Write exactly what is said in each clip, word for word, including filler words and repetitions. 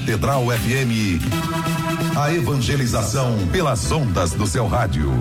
Catedral F M, a evangelização pelas ondas do seu rádio.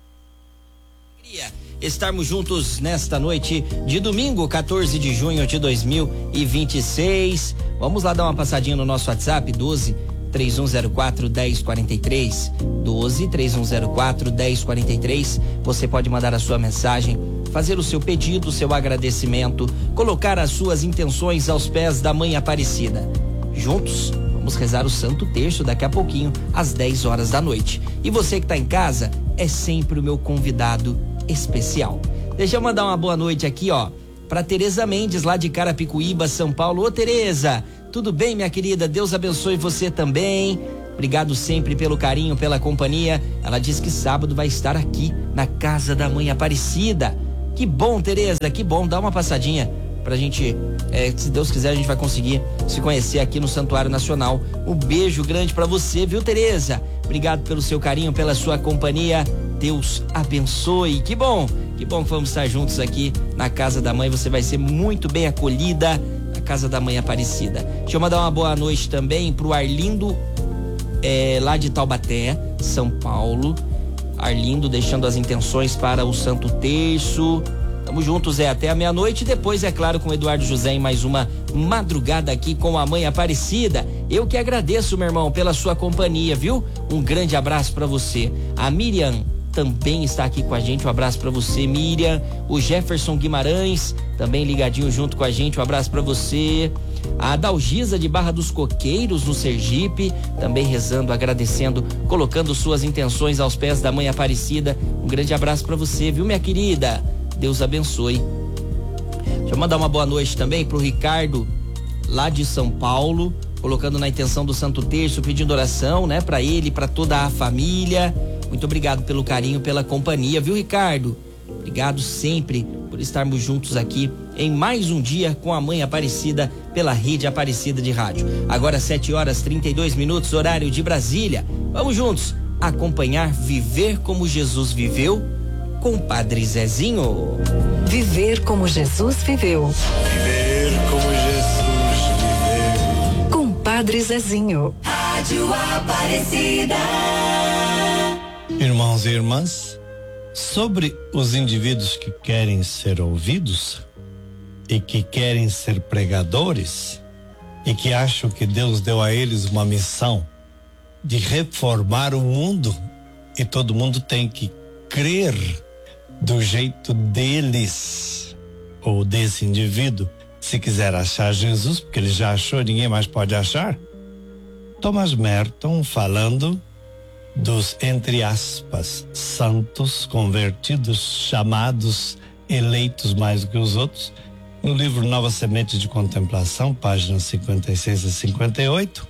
Estarmos juntos nesta noite de domingo, quatorze de junho de dois mil e vinte e seis. Vamos lá dar uma passadinha no nosso WhatsApp, doze, três um zero quatro, dez quarenta e três. doze, três um zero quatro, dez quarenta e três. Você pode mandar a sua mensagem, fazer o seu pedido, o seu agradecimento, colocar as suas intenções aos pés da Mãe Aparecida. Juntos, vamos rezar o Santo Terço daqui a pouquinho, às dez horas da noite. E você que está em casa, é sempre o meu convidado especial. Deixa eu mandar uma boa noite aqui, ó, para Tereza Mendes, lá de Carapicuíba, São Paulo. Ô, Tereza, tudo bem, minha querida? Deus abençoe você também. Obrigado sempre pelo carinho, pela companhia. Ela diz que sábado vai estar aqui na casa da Mãe Aparecida. Que bom, Tereza, que bom. Dá uma passadinha pra gente, é, se Deus quiser, a gente vai conseguir se conhecer aqui no Santuário Nacional. Um beijo grande pra você, viu, Tereza? Obrigado pelo seu carinho, pela sua companhia. Deus abençoe. Que bom, que bom que vamos estar juntos aqui na casa da mãe. Você vai ser muito bem acolhida na casa da Mãe Aparecida. Deixa eu mandar uma boa noite também pro Arlindo, é, lá de Taubaté, São Paulo. Arlindo deixando as intenções para o Santo Terço. Tamo juntos, é, até a meia-noite. Depois, é claro, com o Eduardo José em mais uma madrugada aqui com a Mãe Aparecida. Eu que agradeço, meu irmão, pela sua companhia, viu? Um grande abraço pra você. A Miriam também está aqui com a gente, um abraço pra você, Miriam. O Jefferson Guimarães também ligadinho junto com a gente, um abraço pra você. A Dalgisa de Barra dos Coqueiros, no Sergipe, também rezando, agradecendo, colocando suas intenções aos pés da Mãe Aparecida. Um grande abraço pra você, viu, minha querida? Deus abençoe. Deixa eu mandar uma boa noite também pro Ricardo, lá de São Paulo, colocando na intenção do Santo Terço, pedindo oração, né, pra ele, pra toda a família. Muito obrigado pelo carinho, pela companhia, viu, Ricardo? Obrigado sempre por estarmos juntos aqui em mais um dia com a Mãe Aparecida pela Rede Aparecida de Rádio. Agora sete horas e trinta e dois minutos, horário de Brasília. Vamos juntos acompanhar Viver como Jesus Viveu com o Padre Zezinho. Viver como Jesus viveu. Viver como Jesus viveu. Com Padre Zezinho. Rádio Aparecida. Irmãos e irmãs, sobre os indivíduos que querem ser ouvidos e que querem ser pregadores e que acham que Deus deu a eles uma missão de reformar o mundo e todo mundo tem que crer do jeito deles ou desse indivíduo, se quiser achar Jesus, porque ele já achou, ninguém mais pode achar. Thomas Merton falando dos, entre aspas, santos convertidos, chamados, eleitos mais do que os outros, no livro Nova Semente de Contemplação, páginas cinquenta e seis a cinquenta e oito,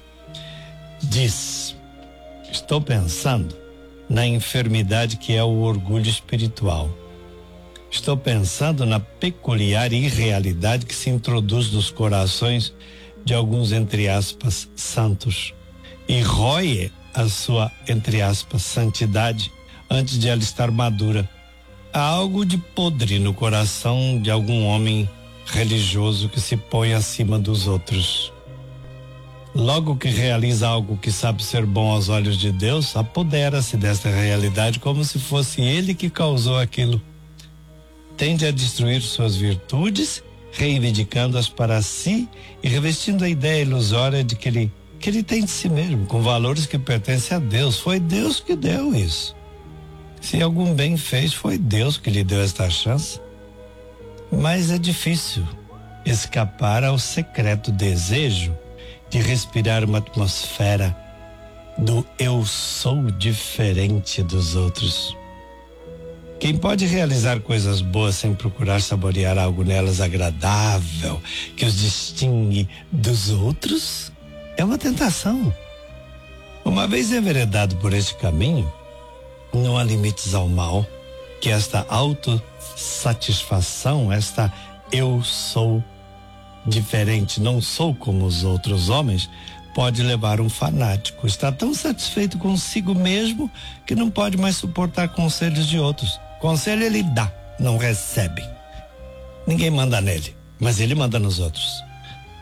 diz: estou pensando na enfermidade que é o orgulho espiritual. Estou pensando na peculiar irrealidade que se introduz nos corações de alguns, entre aspas, santos e rói a sua, entre aspas, santidade antes de ela estar madura. Há algo de podre no coração de algum homem religioso que se põe acima dos outros. Logo que realiza algo que sabe ser bom aos olhos de Deus, apodera-se desta realidade como se fosse ele que causou aquilo. Tende a destruir suas virtudes, reivindicando-as para si e revestindo a ideia ilusória de que ele, que ele tem de si mesmo, com valores que pertencem a Deus. Foi Deus que deu isso. Se algum bem fez, foi Deus que lhe deu esta chance. Mas é difícil escapar ao secreto desejo de respirar uma atmosfera do eu sou diferente dos outros. Quem pode realizar coisas boas sem procurar saborear algo nelas agradável, que os distingue dos outros, é uma tentação. Uma vez enveredado por este caminho, não há limites ao mal, que esta autossatisfação, esta eu sou diferente, não sou como os outros homens, pode levar um fanático. Está tão satisfeito consigo mesmo que não pode mais suportar conselhos de outros. Conselho ele dá, não recebe. Ninguém manda nele, mas ele manda nos outros.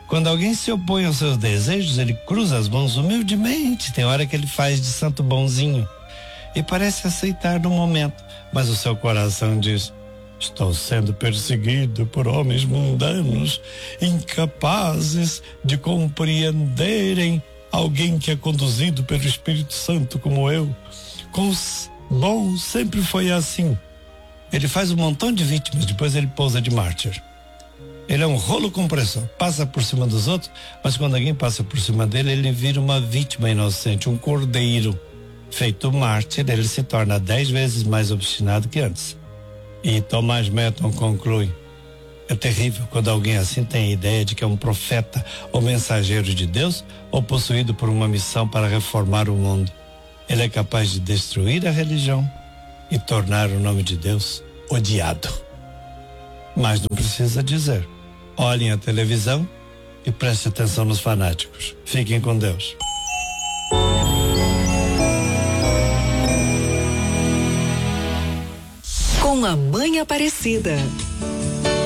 Quando alguém se opõe aos seus desejos, ele cruza as mãos humildemente. Tem hora que ele faz de santo bonzinho e parece aceitar no momento, mas o seu coração diz: estou sendo perseguido por homens mundanos, incapazes de compreenderem alguém que é conduzido pelo Espírito Santo como eu. Com os bons sempre foi assim. Ele faz um montão de vítimas, depois ele pousa de mártir. Ele é um rolo compressor, passa por cima dos outros, mas quando alguém passa por cima dele, ele vira uma vítima inocente, um cordeiro. Feito mártir, ele se torna dez vezes mais obstinado que antes. E Thomas Merton conclui: é terrível quando alguém assim tem a ideia de que é um profeta ou mensageiro de Deus ou possuído por uma missão para reformar o mundo. Ele é capaz de destruir a religião e tornar o nome de Deus odiado. Mas não precisa dizer. Olhem a televisão e prestem atenção nos fanáticos. Fiquem com Deus. Com a Mãe Aparecida.